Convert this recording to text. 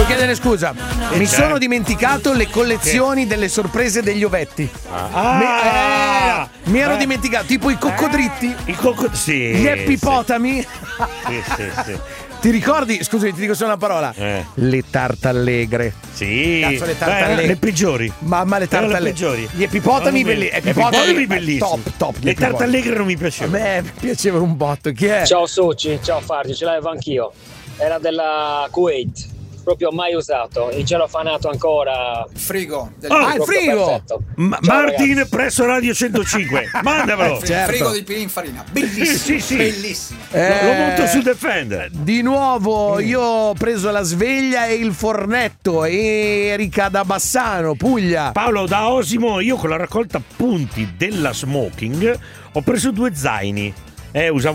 chiedere scusa. Mi sono dimenticato le collezioni delle sorprese degli ovetti. Mi ero dimenticato, tipo i coccodritti, sì, gli epipotami. Sì. Ti ricordi? Scusami, ti dico solo una parola. Le tartallegre. Sì. Cazzo, le tartallegre. Le peggiori. Mamma, le tartallegre. Peggiori. Gli epipotami bellissimi. Top. Le tartallegre non mi piacevano. A me piacevano un botto. Chi è? Ciao Succi, ciao Fargi, ce l'avevo anch'io. Era della Kuwait. Proprio mai usato, il celofanato ancora. Frigo. Il frigo! Martin ragazzi. presso Radio 105. Mandamelo. Certo. Frigo di pininfarina. Bellissimo. Sì. Bellissimo. Lo monto su Defender. Di nuovo io ho preso la sveglia e il fornetto. Erika da Bassano, Puglia. Paolo da Osimo, io con la raccolta punti della Smoking ho preso 2 zaini. Usavo